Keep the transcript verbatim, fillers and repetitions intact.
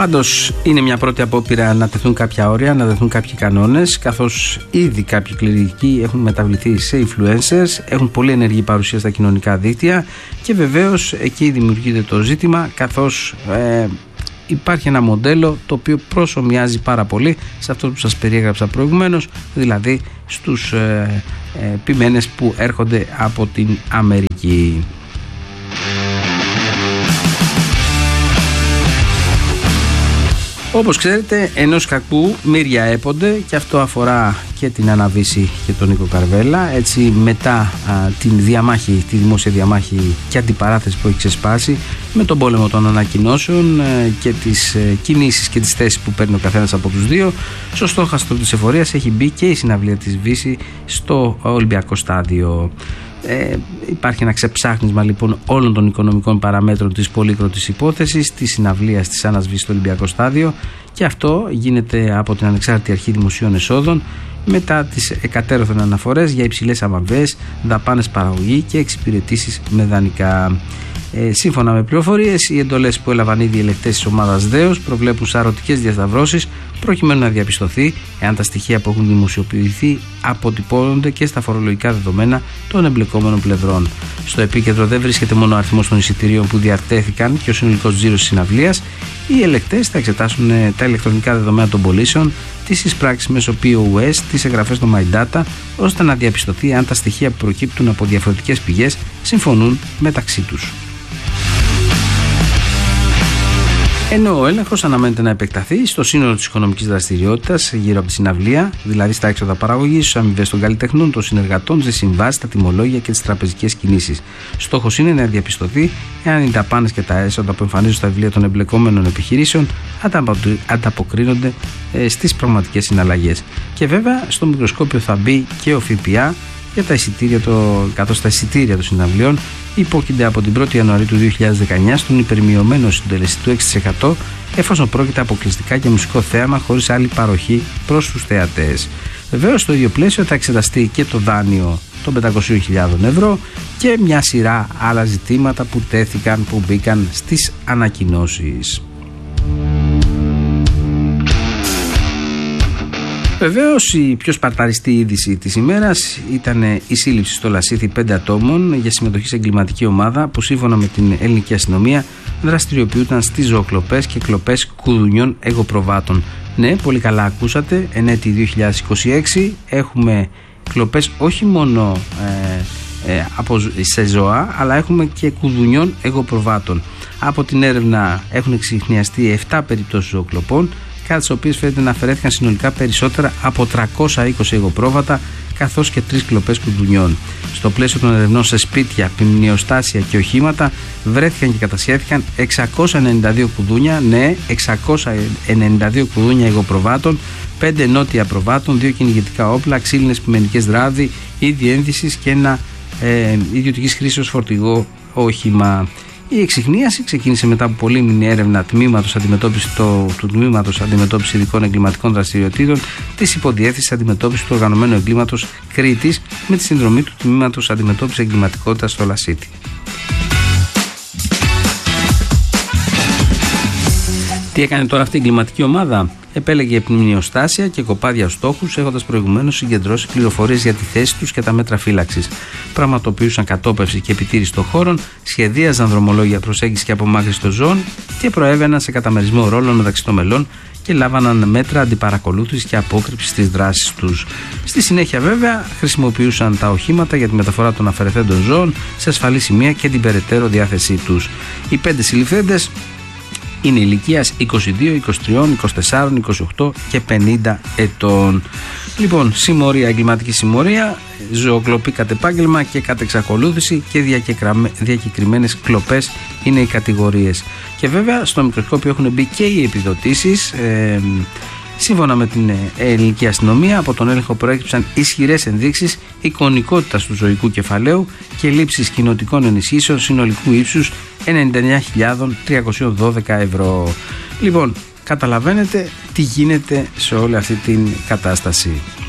Πάντως είναι μια πρώτη απόπειρα να τεθούν κάποια όρια, να τεθούν κάποιοι κανόνες, καθώς ήδη κάποιοι κληρικοί έχουν μεταβληθεί σε influencers, έχουν πολύ ενεργή παρουσία στα κοινωνικά δίκτυα και βεβαίως εκεί δημιουργείται το ζήτημα, καθώς ε, υπάρχει ένα μοντέλο το οποίο προσομοιάζει πάρα πολύ σε αυτό που σας περιέγραψα προηγουμένως, δηλαδή στους ε, ε, ποιμένες που έρχονται από την Αμερική. Όπως ξέρετε, ενός κακού μύρια έπονται, και αυτό αφορά και την Αναβίση και τον Νίκο Καρβέλα. Έτσι, μετά α, την διαμάχη, τη δημόσια διαμάχη και αντιπαράθεση που έχει ξεσπάσει με τον πόλεμο των ανακοινώσεων ε, και τις ε, κινήσεις και τις θέσεις που παίρνει ο καθένας από τους δύο, στο στόχαστρο της εφορίας έχει μπει και η συναυλία της Βύση στο Ολυμπιακό Στάδιο. Ε, υπάρχει ένα ξεψάχνισμα λοιπόν όλων των οικονομικών παραμέτρων της πολύκροτης υπόθεσης της συναυλίας της Άννας Βύση στο Ολυμπιακό Στάδιο, και αυτό γίνεται από την Ανεξάρτητη Αρχή Δημοσίων Εσόδων μετά τις εκατέρωθεν αναφορές για υψηλές αμοιβές, δαπάνες παραγωγή και εξυπηρετήσεις με δανεικά. Ε, σύμφωνα με πληροφορίες, οι εντολές που έλαβαν ήδη οι ελεκτές της ομάδας ΔΕΟΣ προβλέπουν σαρωτικές διασταυρώσεις προκειμένου να διαπιστωθεί εάν τα στοιχεία που έχουν δημοσιοποιηθεί αποτυπώνονται και στα φορολογικά δεδομένα των εμπλεκόμενων πλευρών. Στο επίκεντρο δεν βρίσκεται μόνο ο αριθμός των εισιτηρίων που διατέθηκαν και ο συνολικός τζίρος της συναυλίας. Οι ελεκτές θα εξετάσουν τα ηλεκτρονικά δεδομένα των πωλήσεων, τις εισπράξεις μέσω πι ο ες, τις εγγραφές των MyData, ώστε να διαπιστωθεί αν τα στοιχεία που προκύπτουν από διαφορετικές πηγές συμφωνούν μεταξύ τους. Ενώ ο έλεγχος αναμένεται να επεκταθεί στο σύνολο της οικονομικής δραστηριότητας γύρω από τη συναυλία, δηλαδή στα έξοδα παραγωγής, στις αμοιβές των καλλιτεχνών, των συνεργατών, στις συμβάσεις, τα τιμολόγια και τις τραπεζικές κινήσεις. Στόχος είναι να διαπιστωθεί εάν οι δαπάνες και τα έσοδα που εμφανίζονται στα βιβλία των εμπλεκόμενων επιχειρήσεων ανταποκρίνονται στις πραγματικές συναλλαγές. Και βέβαια στο μικροσκόπιο θα μπει και ο ΦΠΑ, για τα εισιτήρια, το, καθώς τα εισιτήρια των συναυλιών υπόκεινται από την πρώτη Ιανουαρίου του δύο χιλιάδες δεκαεννιά στον υπερμειωμένο συντελεστή του έξι τοις εκατό, εφόσον πρόκειται αποκλειστικά για μουσικό θέαμα χωρίς άλλη παροχή προς τους θεατές. Βεβαίως, στο ίδιο πλαίσιο θα εξεταστεί και το δάνειο των πεντακόσιες χιλιάδες ευρώ και μια σειρά άλλα ζητήματα που τέθηκαν, που μπήκαν στις ανακοινώσεις. Βεβαίως, η πιο σπαρταριστή είδηση της ημέρας ήταν η σύλληψη στο Λασίθι πέντε ατόμων για συμμετοχή σε εγκληματική ομάδα που σύμφωνα με την ελληνική αστυνομία δραστηριοποιούνταν στις ζωοκλοπές και κλοπές κουδουνιών εγωπροβάτων. Ναι, πολύ καλά ακούσατε, εν έτη δύο χιλιάδες είκοσι έξι έχουμε κλοπές όχι μόνο ε, ε, από, σε ζώα, αλλά έχουμε και κουδουνιών εγωπροβάτων. Από την έρευνα έχουν εξιχνιαστεί επτά περιπτώσεις ζωοκλοπών, κατά τις οποίες φαίνεται να αφαιρέθηκαν συνολικά περισσότερα από τριακόσια είκοσι εγωπρόβατα, καθώς και τρεις κλοπές κουδουνιών. Στο πλαίσιο των ερευνών σε σπίτια, ποιμνιοστάσια και οχήματα βρέθηκαν και κατασχέθηκαν εξακόσια ενενήντα δύο κουδούνια, ναι, εξακόσια ενενήντα δύο κουδούνια εγωπροβάτων, πέντε νότια προβάτων, δύο κυνηγετικά όπλα, ξύλινες πιμενικές δράδι, είδη ένδυσης και ένα ε, ιδιωτικής χρήσεως φορτηγό όχημα. Η εξιχνίαση ξεκίνησε μετά από πολύμηνη έρευνα τμήματος αντιμετώπιση το, του Τμήματος Αντιμετώπισης Ειδικών Εγκληματικών Δραστηριοτήτων της Υποδιεύθυνσης Αντιμετώπισης του Οργανωμένου Εγκλήματος Κρήτης με τη συνδρομή του Τμήματος Αντιμετώπισης Εγκληματικότητας στο Λασίθι. Τι έκανε τώρα αυτή η εγκληματική ομάδα? Επέλεγε ποιμνιοστάσια και κοπάδια στόχους, έχοντας προηγουμένως συγκεντρώσει πληροφορίες για τη θέση τους και τα μέτρα φύλαξης. Πραγματοποιούσαν κατόπευση και επιτήρηση των χώρων, σχεδίαζαν δρομολόγια προσέγγιση και απομάκρυνση των ζώων και προέβαιναν σε καταμερισμό ρόλων μεταξύ των μελών και λάβαναν μέτρα αντιπαρακολούθησης και απόκρυψης στις δράσεις τους. Στη συνέχεια, βέβαια, χρησιμοποιούσαν τα οχήματα για τη μεταφορά των αφαιρεθέντων ζώων σε ασφαλή σημεία και την περαιτέρω διάθεσή τους. Οι πέντε συλληφθέντες είναι ηλικίας είκοσι δύο, είκοσι τρία, είκοσι τέσσερα, είκοσι οκτώ και πενήντα ετών. Λοιπόν, συμμορία, εγκληματική συμμορία, ζωοκλοπή κατ' επάγγελμα και κατ' εξακολούθηση και διακεκριμένες κλοπές είναι οι κατηγορίες. Και βέβαια στο μικροσκόπιο έχουν μπει και οι επιδοτήσεις. Ε, Σύμφωνα με την ελληνική αστυνομία, από τον έλεγχο προέκυψαν ισχυρές ενδείξεις εικονικότητας του ζωικού κεφαλαίου και λήψης κοινοτικών ενισχύσεων συνολικού ύψους ενενήντα εννέα χιλιάδες τριακόσια δώδεκα ευρώ. Λοιπόν, καταλαβαίνετε τι γίνεται σε όλη αυτή την κατάσταση.